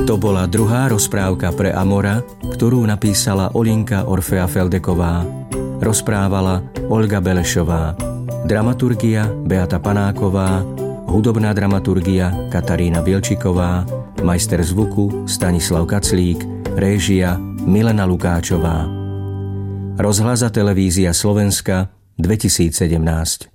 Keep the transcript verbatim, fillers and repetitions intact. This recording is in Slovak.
To bola druhá rozprávka pre Amora, ktorú napísala Olinka Orfea Feldeková. Rozprávala Olga Belešová. Dramaturgia Beata Panáková, hudobná dramaturgia Katarína Bielčiková, majster zvuku Stanislav Kaclík, réžia Milena Lukáčová. Rozhlas a televízia Slovenska dvetisícsedemnásť.